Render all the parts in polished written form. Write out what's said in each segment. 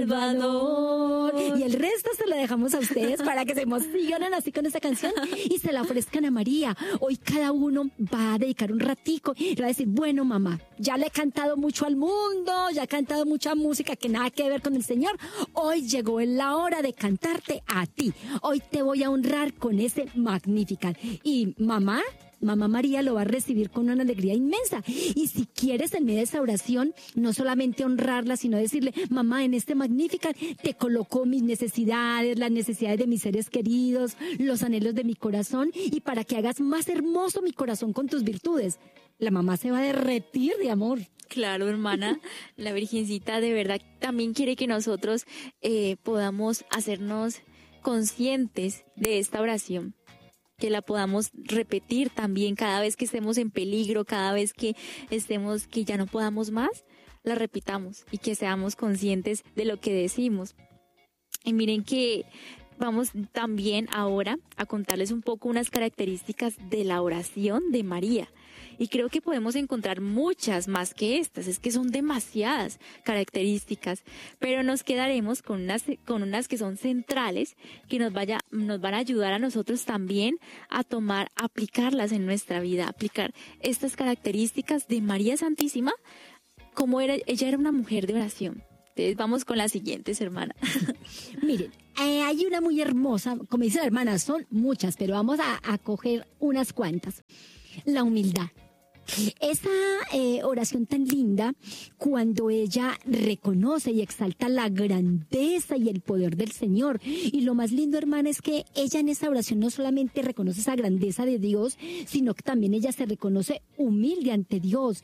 Salvador. Y el resto se lo dejamos a ustedes para que se emocionen así con esta canción y se la ofrezcan a María. Hoy cada uno va a dedicar un ratico y le va a decir, bueno, mamá, ya le he cantado mucho al mundo, ya he cantado mucha música que nada que ver con el Señor. Hoy llegó la hora de cantarte a ti. Hoy te voy a honrar con ese Magnificat. Y mamá María lo va a recibir con una alegría inmensa. Y si quieres en medio de esa oración, no solamente honrarla, sino decirle, mamá, en este Magnificat te coloco mis necesidades, las necesidades de mis seres queridos, los anhelos de mi corazón, y para que hagas más hermoso mi corazón con tus virtudes. La mamá se va a derretir de amor. Claro, hermana, la Virgencita de verdad también quiere que nosotros podamos hacernos conscientes de esta oración, que la podamos repetir también cada vez que estemos en peligro, cada vez que estemos, que ya no podamos más, la repitamos y que seamos conscientes de lo que decimos. Y miren que vamos también ahora a contarles un poco unas características de la oración de María. Y creo que podemos encontrar muchas más que estas, es que son demasiadas características, pero nos quedaremos con unas que son centrales, que nos van a ayudar a nosotros también a aplicarlas en nuestra vida, aplicar estas características de María Santísima, como ella era una mujer de oración. Entonces vamos con las siguientes, hermana. Miren, hay una muy hermosa, como dice la hermana, son muchas, pero vamos a coger unas cuantas. La humildad. Esa oración tan linda, cuando ella reconoce y exalta la grandeza y el poder del Señor. Y lo más lindo, hermana, es que ella en esa oración no solamente reconoce esa grandeza de Dios, sino que también ella se reconoce humilde ante Dios,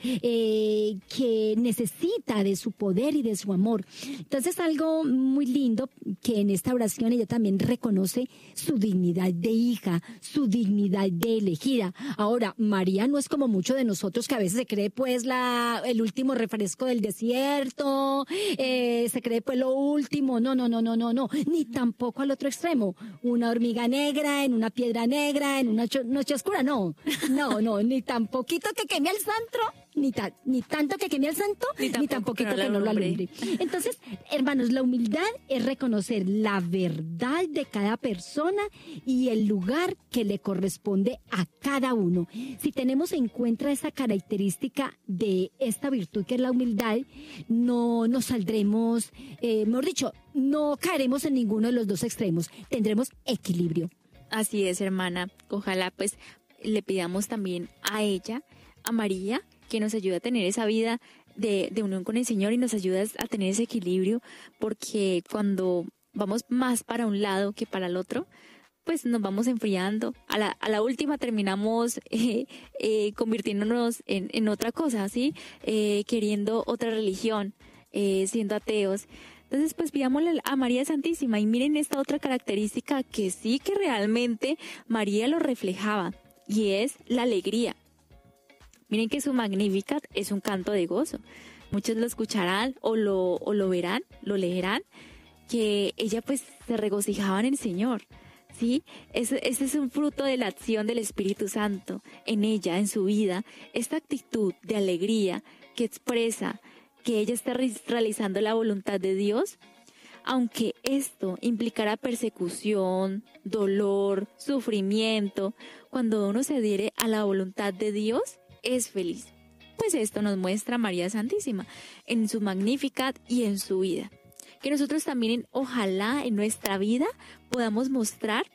que necesita de su poder y de su amor. Entonces, algo muy lindo, que en esta oración ella también reconoce su dignidad de hija, su dignidad de elegida. Ahora, María no es como mucho de nosotros, que a veces se cree pues el último refresco del desierto, se cree pues lo último. No, ni tampoco al otro extremo, una hormiga negra en una piedra negra en una noche oscura, no, ni tan poquito que queme al santo, ni tanto que queme al santo, ni tan poquito que no lo alumbre. Entonces, hermanos, la humildad es reconocer la verdad de cada persona y el lugar que le corresponde a cada uno. Si tenemos en cuenta esa característica de esta virtud que es la humildad, no nos saldremos, mejor dicho, no caeremos en ninguno de los dos extremos, tendremos equilibrio. Así es, hermana. Ojalá pues le pidamos también a ella, a María, que nos ayude a tener esa vida de unión con el Señor y nos ayuda a tener ese equilibrio, porque cuando vamos más para un lado que para el otro, pues nos vamos enfriando. A la última terminamos convirtiéndonos en otra cosa, ¿sí? Queriendo otra religión, siendo ateos. Entonces, pues pidámosle a María Santísima. Y miren esta otra característica que sí que realmente María lo reflejaba, y es la alegría. Miren que su Magnificat es un canto de gozo. Muchos lo escucharán o lo verán, lo leerán, que ella pues se regocijaba en el Señor. ¿Sí? Ese es un fruto de la acción del Espíritu Santo en ella, en su vida. Esta actitud de alegría que expresa que ella está realizando la voluntad de Dios, aunque esto implicará persecución, dolor, sufrimiento, cuando uno se adhiere a la voluntad de Dios, es feliz. Pues esto nos muestra María Santísima en su Magnificat y en su vida. Que nosotros también, ojalá en nuestra vida podamos mostrar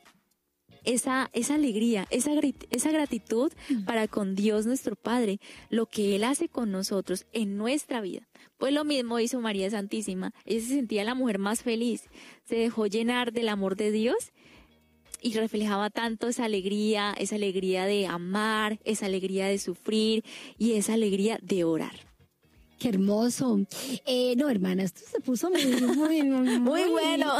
esa alegría, esa gratitud para con Dios nuestro Padre, lo que Él hace con nosotros en nuestra vida. Pues lo mismo hizo María Santísima. Ella se sentía la mujer más feliz, se dejó llenar del amor de Dios y reflejaba tanto esa alegría de amar, esa alegría de sufrir y esa alegría de orar. ¡Qué hermoso! No, hermana, esto se puso muy bueno.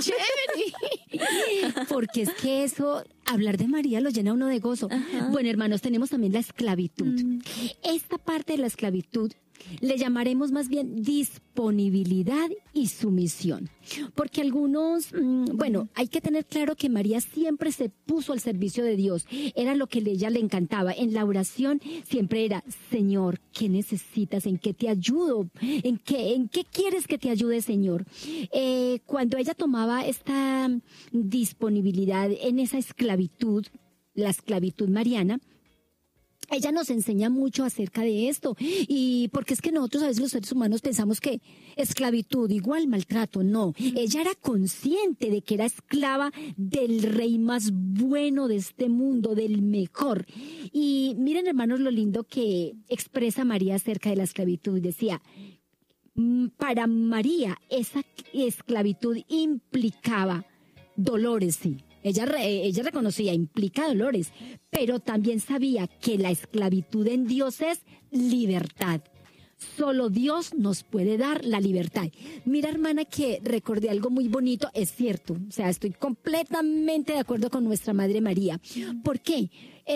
Chévere. Porque es que eso, hablar de María lo llena uno de gozo. Ajá. Bueno, hermanos, tenemos también la esclavitud. Esta parte de la esclavitud Le llamaremos más bien disponibilidad y sumisión. Porque algunos, hay que tener claro que María siempre se puso al servicio de Dios. Era lo que a ella le encantaba. En la oración siempre era, Señor, ¿qué necesitas? ¿En qué te ayudo? ¿En qué quieres que te ayude, Señor? Cuando ella tomaba esta disponibilidad en esa esclavitud, la esclavitud mariana, ella nos enseña mucho acerca de esto, y porque es que nosotros a veces los seres humanos pensamos que esclavitud igual maltrato, no. Ella era consciente de que era esclava del rey más bueno de este mundo, del mejor. Y miren, hermanos, lo lindo que expresa María acerca de la esclavitud. Decía, para María esa esclavitud implicaba dolores, sí. Ella reconocía, implica dolores, pero también sabía que la esclavitud en Dios es libertad. Solo Dios nos puede dar la libertad. Mira, hermana, que recordé algo muy bonito, es cierto, o sea, estoy completamente de acuerdo con nuestra Madre María. ¿Por qué?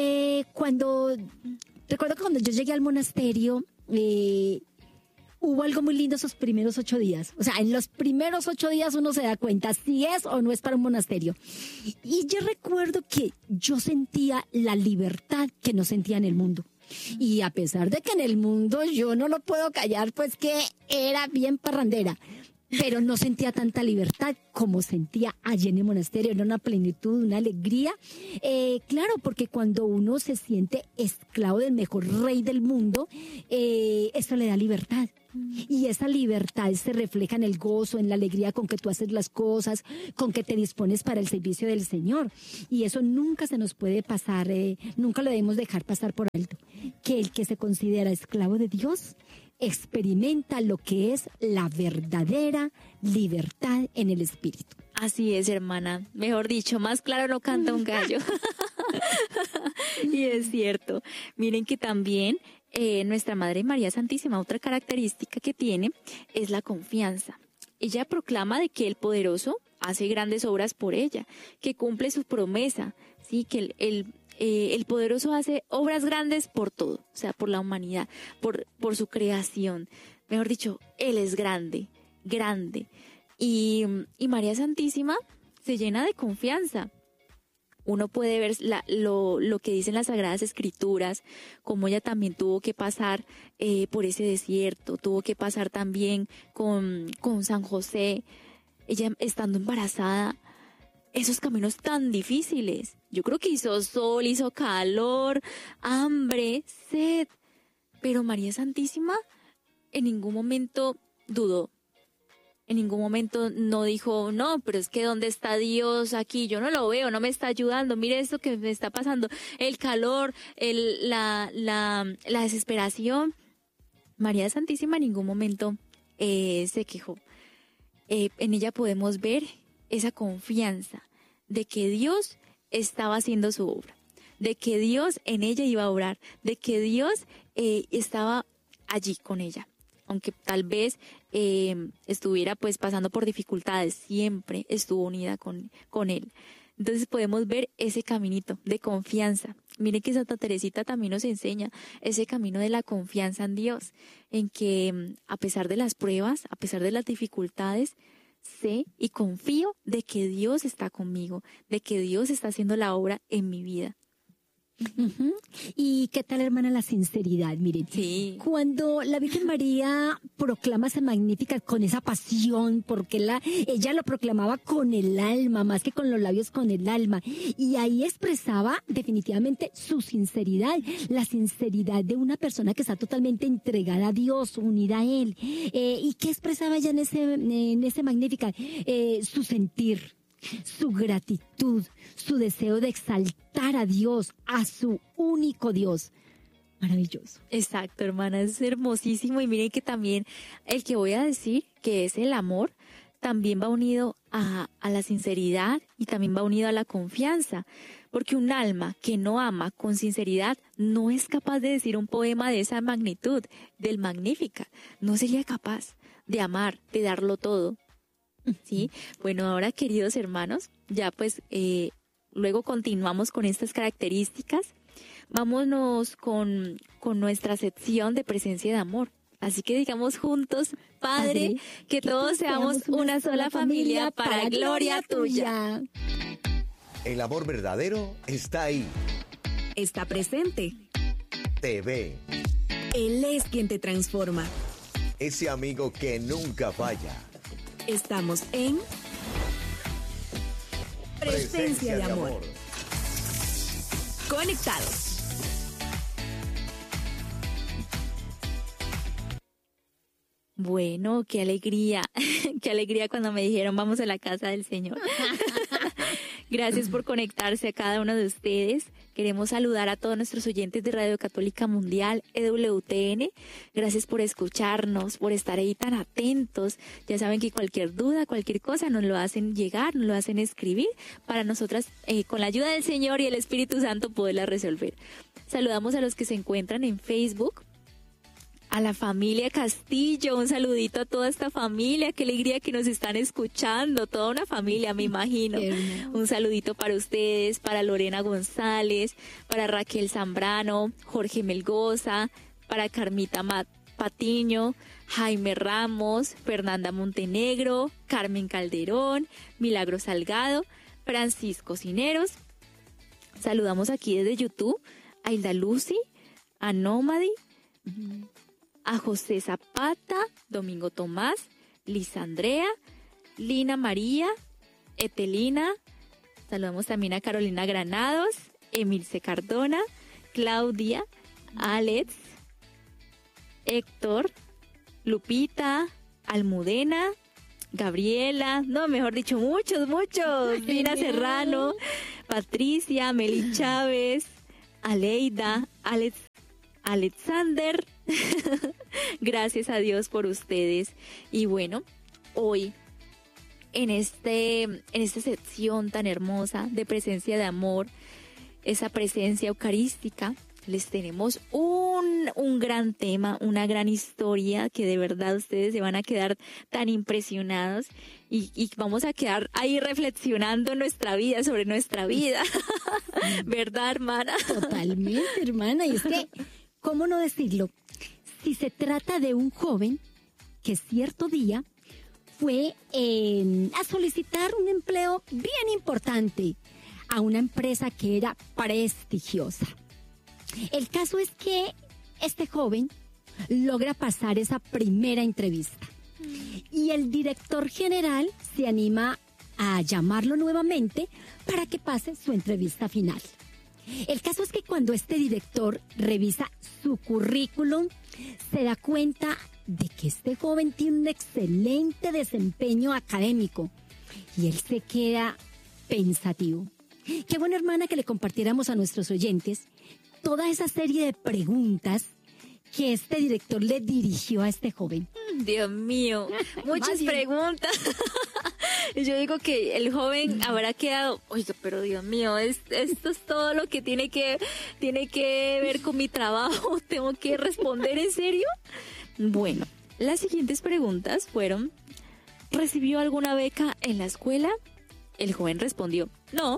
Recuerdo que cuando yo llegué al monasterio, hubo algo muy lindo esos primeros 8 días. O sea, en los primeros 8 días uno se da cuenta si es o no es para un monasterio. Y yo recuerdo que yo sentía la libertad que no sentía en el mundo. Y a pesar de que en el mundo yo no lo puedo callar, pues que era bien parrandera, pero no sentía tanta libertad como sentía allí en el monasterio. Era una plenitud, una alegría. Claro, porque cuando uno se siente esclavo del mejor rey del mundo, eso le da libertad. Y esa libertad se refleja en el gozo, en la alegría con que tú haces las cosas, con que te dispones para el servicio del Señor. Y eso nunca se nos puede pasar, nunca lo debemos dejar pasar por alto. Que el que se considera esclavo de Dios experimenta lo que es la verdadera libertad en el espíritu. Así es, hermana. Mejor dicho, más claro no canta un gallo. Y es cierto. Miren que también nuestra Madre María Santísima, otra característica que tiene es la confianza. Ella proclama de que el poderoso hace grandes obras por ella, que cumple su promesa, ¿sí? Que el poderoso hace obras grandes por todo, o sea, por la humanidad, por su creación. Mejor dicho, Él es grande, grande. Y María Santísima se llena de confianza. Uno puede ver lo que dicen las Sagradas Escrituras, como ella también tuvo que pasar por ese desierto, tuvo que pasar también con San José, ella estando embarazada, esos caminos tan difíciles. Yo creo que hizo sol, hizo calor, hambre, sed, pero María Santísima en ningún momento dudó. En ningún momento no dijo, no, pero es que ¿dónde está Dios aquí? Yo no lo veo, no me está ayudando. Mire esto que me está pasando, el calor, la desesperación. María Santísima en ningún momento se quejó. En ella podemos ver esa confianza de que Dios estaba haciendo su obra, de que Dios en ella iba a obrar, de que Dios estaba allí con ella. Aunque tal vez estuviera pues pasando por dificultades, siempre estuvo unida con él. Entonces podemos ver ese caminito de confianza. Miren que Santa Teresita también nos enseña ese camino de la confianza en Dios, en que a pesar de las pruebas, a pesar de las dificultades, sé y confío de que Dios está conmigo, de que Dios está haciendo la obra en mi vida. Uh-huh. ¿Y qué tal, hermana, la sinceridad? Miren, sí. Cuando la Virgen María proclama esa magnífica con esa pasión, porque ella lo proclamaba con el alma, más que con los labios, con el alma, y ahí expresaba definitivamente su sinceridad, la sinceridad de una persona que está totalmente entregada a Dios, unida a Él. ¿Y qué expresaba ella en ese magnífica? Su sentir, su gratitud, su deseo de exaltar a Dios, a su único Dios. Maravilloso. Exacto, hermana, es hermosísimo. Y miren que también el que voy a decir, que es el amor, también va unido a la sinceridad y también va unido a la confianza. Porque un alma que no ama con sinceridad no es capaz de decir un poema de esa magnitud, del Magníficat. No sería capaz de amar, de darlo todo. Sí, bueno, ahora, queridos hermanos, ya pues luego continuamos con estas características. Vámonos con nuestra sección de presencia de amor. Así que digamos juntos, Padre, que todos seamos una sola familia para gloria tuya. El amor verdadero está ahí. Está presente. Te ve. Él es quien te transforma. Ese amigo que nunca falla. Estamos en Presencia de Amor. Conectados. Bueno, qué alegría cuando me dijeron vamos a la casa del Señor. Gracias por conectarse a cada uno de ustedes. Queremos saludar a todos nuestros oyentes de Radio Católica Mundial, EWTN. Gracias por escucharnos, por estar ahí tan atentos. Ya saben que cualquier duda, cualquier cosa nos lo hacen llegar, nos lo hacen escribir para nosotras, con la ayuda del Señor y el Espíritu Santo, poderla resolver. Saludamos a los que se encuentran en Facebook. A la familia Castillo, un saludito a toda esta familia, qué alegría que nos están escuchando, toda una familia, me imagino. Un saludito para ustedes, para Lorena González, para Raquel Zambrano, Jorge Melgoza, para Carmita Patiño, Jaime Ramos, Fernanda Montenegro, Carmen Calderón, Milagro Salgado, Francisco Cineros. Saludamos aquí desde YouTube a Hilda Lucy, a Nómadi, a José Zapata, Domingo Tomás, Liz Andrea, Lina María, Etelina. Saludamos también a Carolina Granados, Emilce Cardona, Claudia, Alex, Héctor, Lupita, Almudena, Gabriela, no, mejor dicho, muchos, Dina Serrano, Patricia, Meli Chávez, Aleida, Alexander. Gracias a Dios por ustedes. Y bueno, hoy en esta sección tan hermosa de presencia de amor, esa presencia eucarística, les tenemos un gran tema, una gran historia que de verdad ustedes se van a quedar tan impresionados y vamos a quedar ahí reflexionando nuestra vida, sobre nuestra vida. ¿Verdad, hermana? Totalmente, hermana. Y es que, ¿cómo no decirlo? Si se trata de un joven que cierto día fue a solicitar un empleo bien importante a una empresa que era prestigiosa. El caso es que este joven logra pasar esa primera entrevista y el director general se anima a llamarlo nuevamente para que pase su entrevista final. El caso es que cuando este director revisa su currículum, se da cuenta de que este joven tiene un excelente desempeño académico y él se queda pensativo. Qué bueno, hermana, que le compartiéramos a nuestros oyentes toda esa serie de preguntas que este director le dirigió a este joven. Dios mío, muchas preguntas. Yo digo que el joven habrá quedado, oiga, pero Dios mío, esto es todo lo que tiene que ver con mi trabajo. ¿Tengo que responder en serio? Bueno, las siguientes preguntas fueron: ¿recibió alguna beca en la escuela? El joven respondió: no.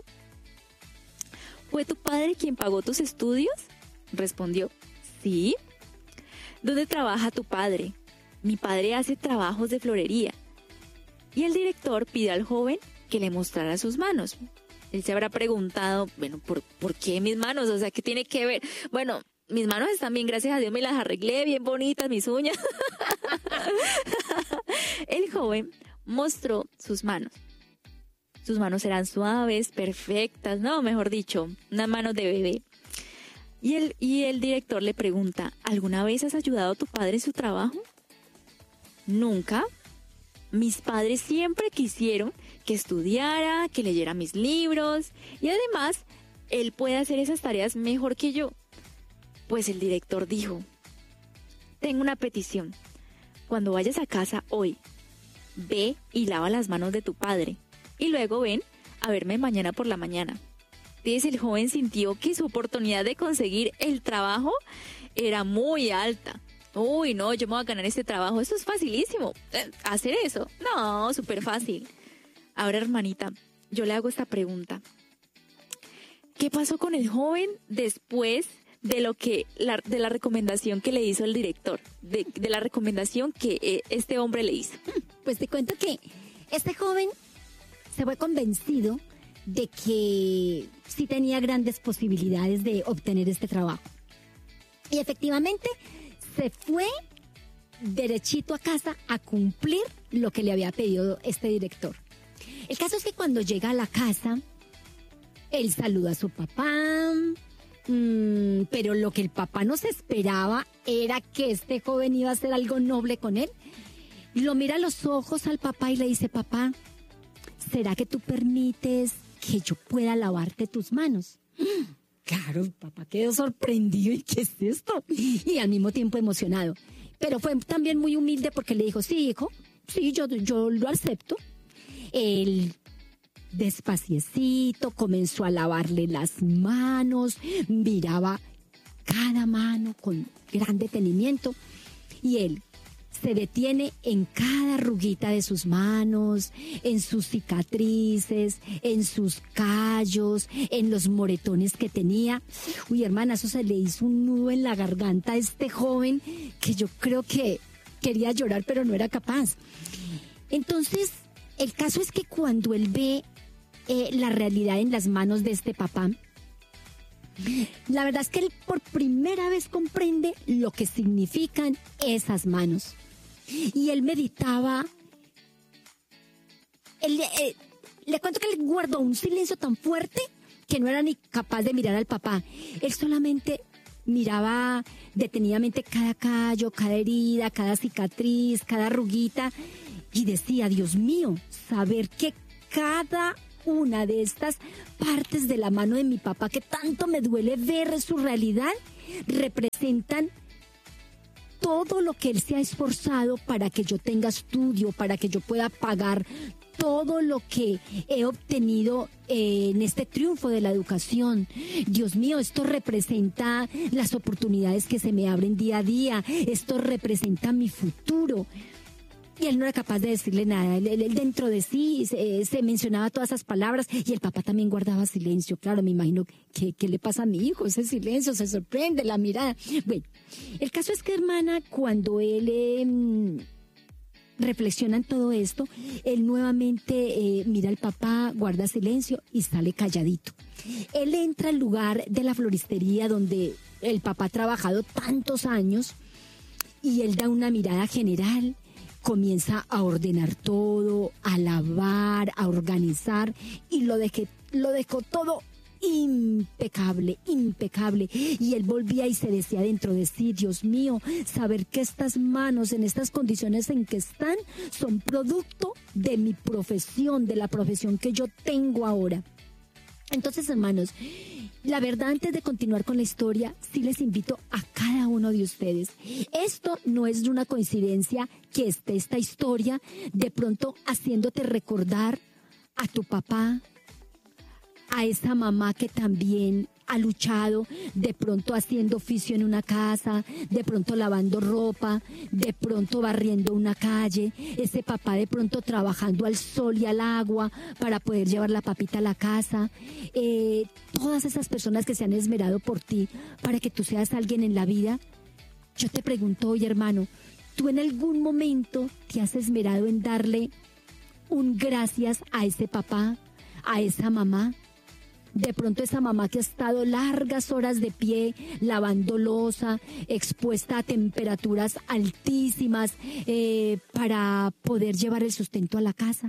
¿Fue tu padre quien pagó tus estudios? Respondió: sí. ¿Dónde trabaja tu padre? Mi padre hace trabajos de florería. Y el director pide al joven que le mostrara sus manos. Él se habrá preguntado, bueno, ¿por qué mis manos? O sea, ¿qué tiene que ver? Bueno, mis manos están bien, gracias a Dios me las arreglé, bien bonitas, mis uñas. El joven mostró sus manos. Sus manos eran suaves, perfectas, no, mejor dicho, unas manos de bebé. Y el director le pregunta: ¿alguna vez has ayudado a tu padre en su trabajo? Nunca. Mis padres siempre quisieron que estudiara, que leyera mis libros y además él puede hacer esas tareas mejor que yo. Pues el director dijo: tengo una petición. Cuando vayas a casa hoy, ve y lava las manos de tu padre y luego ven a verme mañana por la mañana. Entonces el joven sintió que su oportunidad de conseguir el trabajo era muy alta. Uy, no, yo me voy a ganar este trabajo, esto es facilísimo. ¿Hacer eso? No, súper fácil. Ahora, hermanita, yo le hago esta pregunta. ¿Qué pasó con el joven después de de la recomendación que le hizo el director, de la recomendación que este hombre le hizo. Pues te cuento que este joven se fue convencido de que sí tenía grandes posibilidades de obtener este trabajo. Y efectivamente se fue derechito a casa a cumplir lo que le había pedido este director. El caso es que cuando llega a la casa, él saluda a su papá, pero lo que el papá no se esperaba era que este joven iba a hacer algo noble con él. Lo mira a los ojos al papá y le dice: papá, ¿será que tú permites que yo pueda lavarte tus manos? Claro, el papá quedó sorprendido. ¿Y qué es esto? Y al mismo tiempo emocionado. Pero fue también muy humilde porque le dijo: sí, hijo, sí, yo lo acepto. Él despaciecito comenzó a lavarle las manos, miraba cada mano con gran detenimiento y él se detiene en cada arruguita de sus manos, en sus cicatrices, en sus callos, en los moretones que tenía. Uy, hermana, eso se le hizo un nudo en la garganta a este joven que yo creo que quería llorar pero no era capaz. Entonces, el caso es que cuando él ve la realidad en las manos de este papá, la verdad es que él por primera vez comprende lo que significan esas manos. Y él meditaba, le cuento que él guardó un silencio tan fuerte que no era ni capaz de mirar al papá. Él solamente miraba detenidamente cada callo, cada herida, cada cicatriz, cada arruguita y decía: Dios mío, saber que cada una de estas partes de la mano de mi papá que tanto me duele ver su realidad representan todo lo que él se ha esforzado para que yo tenga estudio, para que yo pueda pagar todo lo que he obtenido en este triunfo de la educación. Dios mío, esto representa las oportunidades que se me abren día a día, esto representa mi futuro. Y él no era capaz de decirle nada. Él dentro de sí se mencionaba todas esas palabras y el papá también guardaba silencio. Claro, me imagino ¿qué le pasa a mi hijo? Ese silencio, se sorprende, la mirada. Bueno, el caso es que, hermana, cuando él reflexiona en todo esto, él nuevamente mira al papá, guarda silencio y sale calladito. Él entra al lugar de la floristería donde el papá ha trabajado tantos años y él da una mirada general. Comienza a ordenar todo, a lavar, a organizar y lo dejó todo impecable, impecable. Y él volvía y se decía dentro de sí: Dios mío, saber que estas manos en estas condiciones en que están son producto de mi profesión, de la profesión que yo tengo ahora. Entonces, hermanos, la verdad, antes de continuar con la historia, sí les invito a cada uno de ustedes. Esto no es una coincidencia que esté esta historia de pronto haciéndote recordar a tu papá, a esa mamá que también ha luchado, de pronto haciendo oficio en una casa, de pronto lavando ropa, de pronto barriendo una calle, ese papá de pronto trabajando al sol y al agua para poder llevar la papita a la casa, todas esas personas que se han esmerado por ti para que tú seas alguien en la vida. Yo te pregunto hoy, hermano, ¿tú en algún momento te has esmerado en darle un gracias a ese papá, a esa mamá? De pronto esa mamá que ha estado largas horas de pie, lavando loza, expuesta a temperaturas altísimas para poder llevar el sustento a la casa.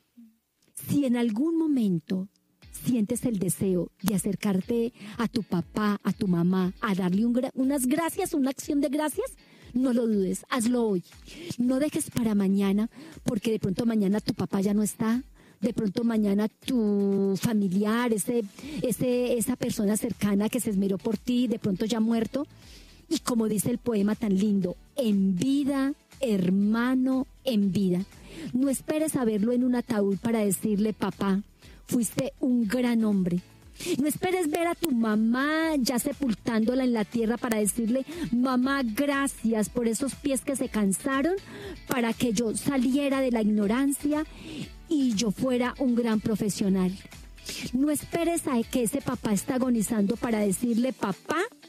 Si en algún momento sientes el deseo de acercarte a tu papá, a tu mamá, a darle unas gracias, una acción de gracias, no lo dudes, hazlo hoy. No dejes para mañana, porque de pronto mañana tu papá ya no está. De pronto mañana tu familiar, esa persona cercana que se esmeró por ti, de pronto ya muerto. Y como dice el poema tan lindo, en vida, hermano, en vida. No esperes a verlo en un ataúd para decirle: papá, fuiste un gran hombre. No esperes ver a tu mamá ya sepultándola en la tierra para decirle: mamá, gracias por esos pies que se cansaron para que yo saliera de la ignorancia y yo fuera un gran profesional. No esperes a que ese papá está agonizando para decirle: papá,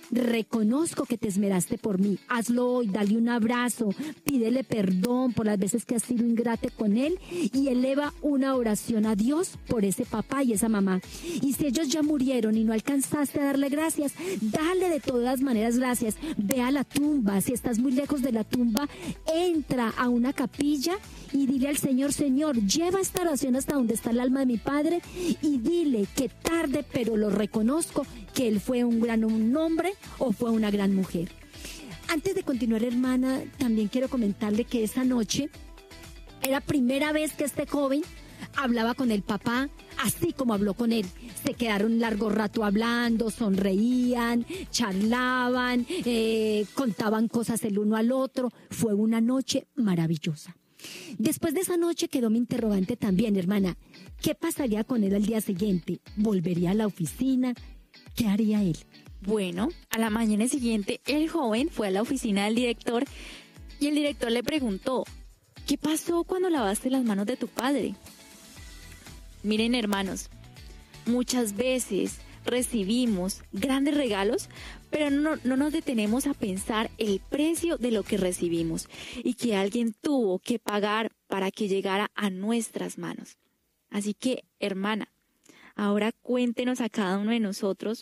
reconozco que te esmeraste por mí. Hazlo hoy, dale un abrazo, pídele perdón por las veces que has sido ingrata con él y eleva una oración a Dios por ese papá y esa mamá. Y si ellos ya murieron y no alcanzaste a darle gracias, dale de todas maneras gracias. Ve a la tumba, si estás muy lejos de la tumba, entra a una capilla y dile al Señor, Señor, lleva esta oración hasta donde está el alma de mi padre y dile que tarde, pero lo reconozco, que él fue un gran hombre o fue una gran mujer. Antes de continuar, hermana, también quiero comentarle que esa noche era primera vez que este joven hablaba con el papá, así como habló con él. Se quedaron un largo rato hablando, sonreían, charlaban, contaban cosas el uno al otro. Fue una noche maravillosa. Después de esa noche quedó mi interrogante también, hermana. ¿Qué pasaría con él al día siguiente? ¿Volvería a la oficina? ¿Qué haría él? Bueno, a la mañana siguiente el joven fue a la oficina del director y el director le preguntó, ¿qué pasó cuando lavaste las manos de tu padre? Miren, hermanos, muchas veces recibimos grandes regalos, pero no nos detenemos a pensar el precio de lo que recibimos y que alguien tuvo que pagar para que llegara a nuestras manos. Así que, hermana, ahora cuéntenos a cada uno de nosotros,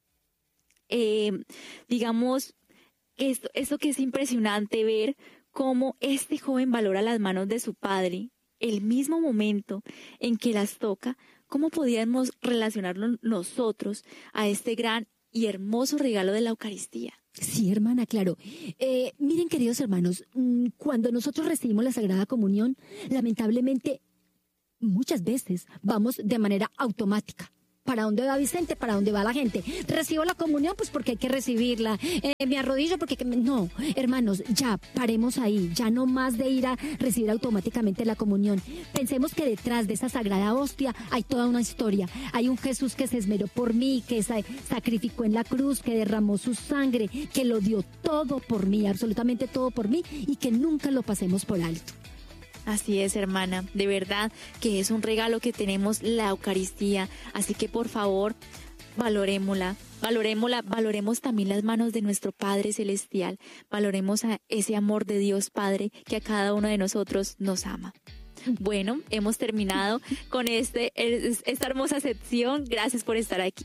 digamos, esto que es impresionante ver cómo este joven valora las manos de su padre, el mismo momento en que las toca. ¿Cómo podíamos relacionarnos nosotros a este gran y hermoso regalo de la Eucaristía? Sí, hermana, claro. Miren, queridos hermanos, cuando nosotros recibimos la Sagrada Comunión, lamentablemente, muchas veces vamos de manera automática. ¿Para dónde va Vicente? ¿Para dónde va la gente? Recibo la comunión, pues porque hay que recibirla. Me arrodillo porque... No, hermanos, ya paremos ahí. Ya no más de ir a recibir automáticamente la comunión. Pensemos que detrás de esa sagrada hostia hay toda una historia. Hay un Jesús que se esmeró por mí, que sacrificó en la cruz, que derramó su sangre, que lo dio todo por mí, absolutamente todo por mí, y que nunca lo pasemos por alto. Así es, hermana, de verdad que es un regalo que tenemos la Eucaristía, así que por favor, valoremos también las manos de nuestro Padre Celestial, valoremos a ese amor de Dios Padre que a cada uno de nosotros nos ama. Bueno, hemos terminado con esta hermosa sección, gracias por estar aquí.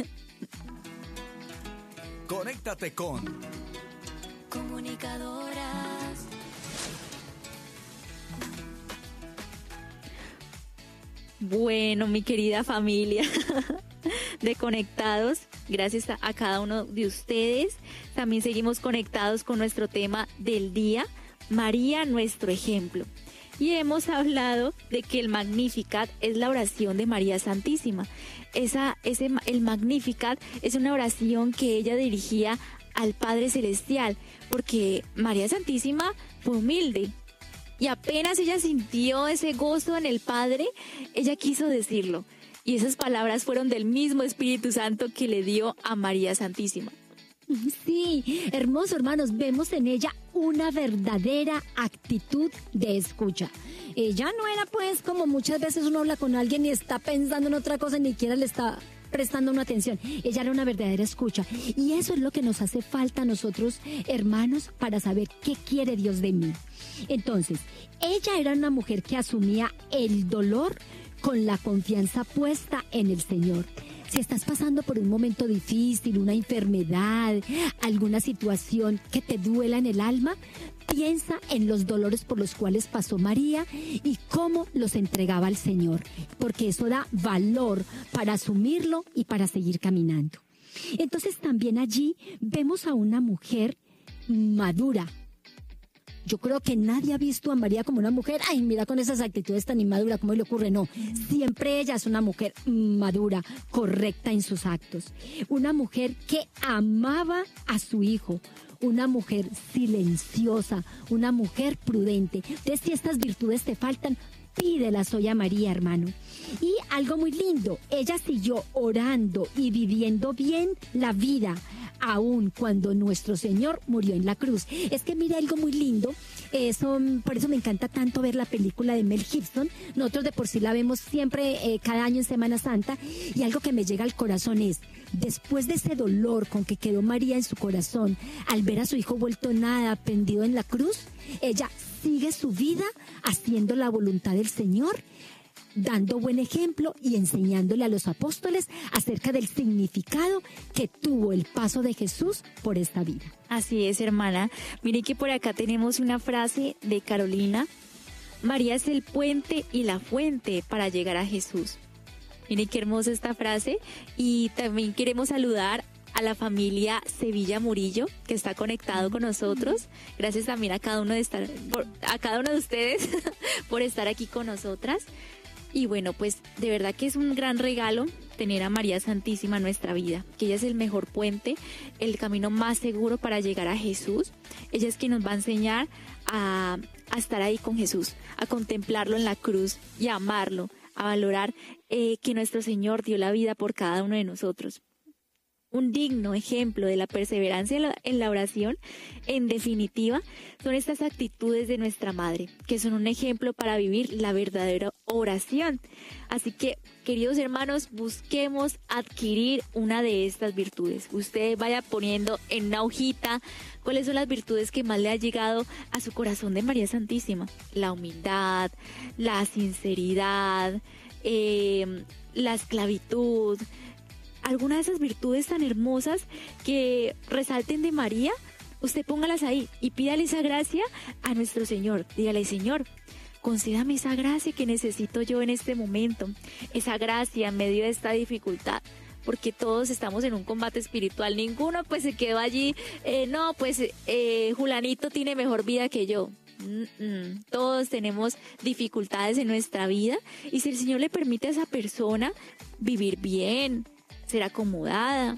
Conéctate con Comunicadoras. Bueno, mi querida familia de Conectados, gracias a cada uno de ustedes. También seguimos conectados con nuestro tema del día, María, nuestro ejemplo. Y hemos hablado de que el Magnificat es la oración de María Santísima. El Magnificat es una oración que ella dirigía al Padre Celestial, porque María Santísima fue humilde. Y apenas ella sintió ese gozo en el Padre, ella quiso decirlo. Y esas palabras fueron del mismo Espíritu Santo que le dio a María Santísima. Sí, hermoso, hermanos, vemos en ella una verdadera actitud de escucha. Ella no era pues como muchas veces uno habla con alguien y está pensando en otra cosa y ni siquiera le está prestando una atención. Ella era una verdadera escucha. Y eso es lo que nos hace falta a nosotros, hermanos, para saber qué quiere Dios de mí. Entonces, ella era una mujer que asumía el dolor con la confianza puesta en el Señor. Si estás pasando por un momento difícil, una enfermedad, alguna situación que te duela en el alma, piensa en los dolores por los cuales pasó María y cómo los entregaba al Señor, porque eso da valor para asumirlo y para seguir caminando. Entonces también allí vemos a una mujer madura. Yo creo que nadie ha visto a María como una mujer, ay, mira con esas actitudes tan inmaduras, ¿cómo le ocurre? No, siempre ella es una mujer madura, correcta en sus actos. Una mujer que amaba a su hijo, una mujer silenciosa, una mujer prudente. Entonces, si estas virtudes te faltan, pídelas hoy a María, hermano. Y algo muy lindo, ella siguió orando y viviendo bien la vida, aun cuando nuestro Señor murió en la cruz. Es que mira algo muy lindo, Por eso me encanta tanto ver la película de Mel Gibson. Nosotros de por sí la vemos siempre, cada año en Semana Santa, y algo que me llega al corazón es, después de ese dolor con que quedó María en su corazón, al ver a su hijo vuelto nada, pendido en la cruz, ella sigue su vida haciendo la voluntad del Señor, dando buen ejemplo y enseñándole a los apóstoles acerca del significado que tuvo el paso de Jesús por esta vida. Así es, hermana. Mire que por acá tenemos una frase de Carolina. María es el puente y la fuente para llegar a Jesús. Miren qué hermosa esta frase. Y también queremos saludar a la familia Sevilla Murillo, que está conectado con nosotros. Gracias también a cada uno de ustedes por estar aquí con nosotras. Y bueno, pues de verdad que es un gran regalo tener a María Santísima en nuestra vida, que ella es el mejor puente, el camino más seguro para llegar a Jesús. Ella es quien nos va a enseñar a estar ahí con Jesús, a contemplarlo en la cruz y a amarlo, a valorar que nuestro Señor dio la vida por cada uno de nosotros. Un digno ejemplo de la perseverancia en la oración, en definitiva, son estas actitudes de nuestra Madre, que son un ejemplo para vivir la verdadera oración. Así que, queridos hermanos, busquemos adquirir una de estas virtudes. Usted vaya poniendo en una hojita cuáles son las virtudes que más le ha llegado a su corazón de María Santísima. La humildad, la sinceridad, la esclavitud. Algunas de esas virtudes tan hermosas que resalten de María, usted póngalas ahí y pídale esa gracia a nuestro Señor. Dígale, Señor, concédame esa gracia que necesito yo en este momento, esa gracia en medio de esta dificultad, porque todos estamos en un combate espiritual. Ninguno pues se quedó allí, Julanito tiene mejor vida que yo. Todos tenemos dificultades en nuestra vida, y si el Señor le permite a esa persona vivir bien, ser acomodada,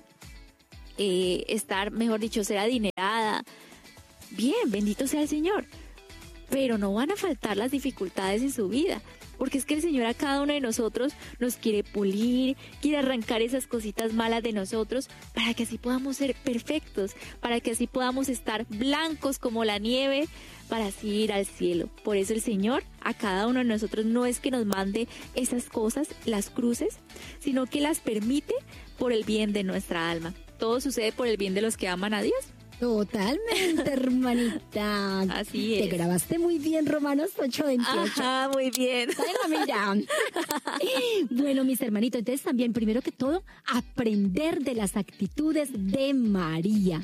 ser adinerada, bien, bendito sea el Señor. Pero no van a faltar las dificultades en su vida, porque es que el Señor a cada uno de nosotros nos quiere pulir, quiere arrancar esas cositas malas de nosotros, para que así podamos ser perfectos, para que así podamos estar blancos como la nieve, para así ir al cielo. Por eso el Señor a cada uno de nosotros no es que nos mande esas cosas, las cruces, sino que las permite por el bien de nuestra alma. Todo sucede por el bien de los que aman a Dios. Totalmente, hermanita. Así es. Te grabaste muy bien, Romanos 8:28. Ajá, muy bien. Mira. Bueno, mis hermanitos, entonces también, primero que todo, aprender de las actitudes de María.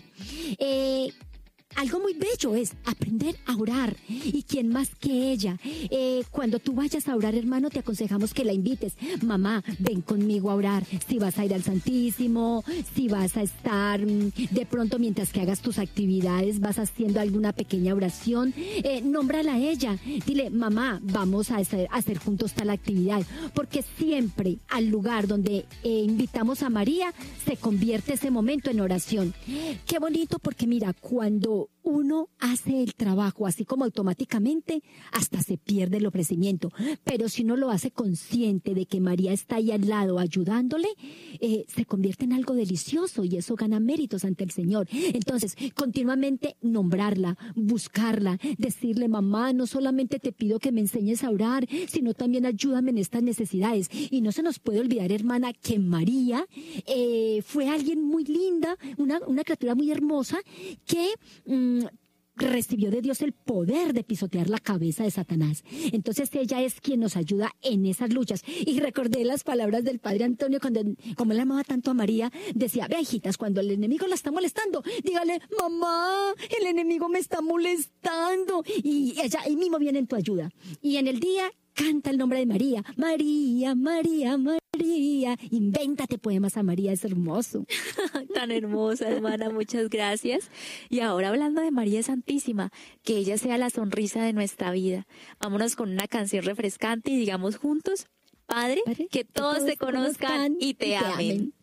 Algo muy bello es aprender a orar. ¿Y quién más que ella? Cuando tú vayas a orar, hermano, te aconsejamos que la invites. Mamá, ven conmigo a orar. Si vas a ir al Santísimo, si vas a estar de pronto mientras que hagas tus actividades, vas haciendo alguna pequeña oración, nómbrala a ella. Dile, mamá, vamos a hacer juntos tal actividad. Porque siempre al lugar donde invitamos a María, se convierte ese momento en oración. Qué bonito, porque mira, cuando uno hace el trabajo así como automáticamente, hasta se pierde el ofrecimiento. Pero si uno lo hace consciente de que María está ahí al lado ayudándole, se convierte en algo delicioso, y eso gana méritos ante el Señor. Entonces, continuamente nombrarla, buscarla, decirle, mamá, no solamente te pido que me enseñes a orar, sino también ayúdame en estas necesidades. Y no se nos puede olvidar, hermana, que María fue alguien muy linda, una criatura muy hermosa, que recibió de Dios el poder de pisotear la cabeza de Satanás. Entonces ella es quien nos ayuda en esas luchas. Y recordé las palabras del Padre Antonio cuando, como él amaba tanto a María, decía, ve, hijitas, cuando el enemigo la está molestando, dígale, mamá, el enemigo me está molestando. Y ella ahí mismo viene en tu ayuda. Y en el día canta el nombre de María. María, María, María. Invéntate poemas a María, es hermoso. Tan hermosa, hermana, muchas gracias. Y ahora, hablando de María Santísima, que ella sea la sonrisa de nuestra vida. Vámonos con una canción refrescante y digamos juntos, Padre, que todos te conozcan y te amen.